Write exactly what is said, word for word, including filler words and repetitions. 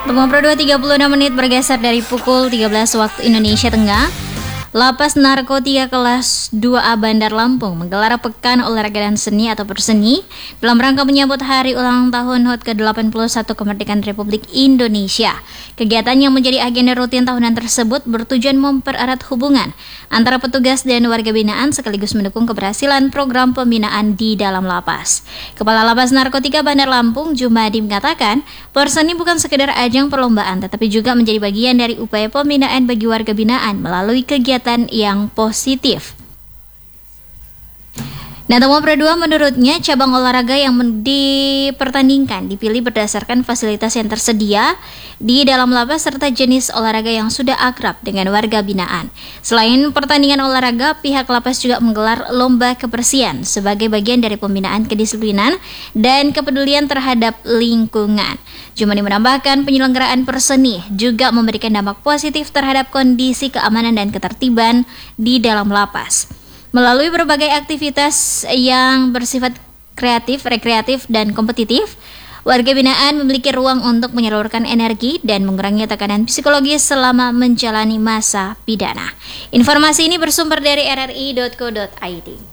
Temu Pro dua tiga puluh enam menit bergeser dari pukul tiga belas waktu Indonesia Tengah. Lapas Narkotika Kelas dua A Bandar Lampung menggelar Pekan Olahraga dan Seni atau Perseni dalam rangka menyambut hari ulang tahun H U T ke delapan puluh satu Kemerdekaan Republik Indonesia. Kegiatan yang menjadi agenda rutin tahunan tersebut bertujuan mempererat hubungan antara petugas dan warga binaan sekaligus mendukung keberhasilan program pembinaan di dalam lapas. Kepala Lapas Narkotika Bandar Lampung, Jumadi, mengatakan, Perseni bukan sekedar ajang perlombaan tetapi juga menjadi bagian dari upaya pembinaan bagi warga binaan melalui kegiatan yang positif. Nah, Temu Pro dua menurutnya cabang olahraga yang dipertandingkan dipilih berdasarkan fasilitas yang tersedia di dalam lapas serta jenis olahraga yang sudah akrab dengan warga binaan. Selain pertandingan olahraga, pihak lapas juga menggelar lomba kebersihan sebagai bagian dari pembinaan kedisiplinan dan kepedulian terhadap lingkungan. Jumadi menambahkan penyelenggaraan perseni juga memberikan dampak positif terhadap kondisi keamanan dan ketertiban di dalam lapas. Melalui berbagai aktivitas yang bersifat kreatif, rekreatif, dan kompetitif, warga binaan memiliki ruang untuk menyalurkan energi dan mengurangi tekanan psikologis selama menjalani masa pidana. Informasi ini bersumber dari r r i dot co dot i d.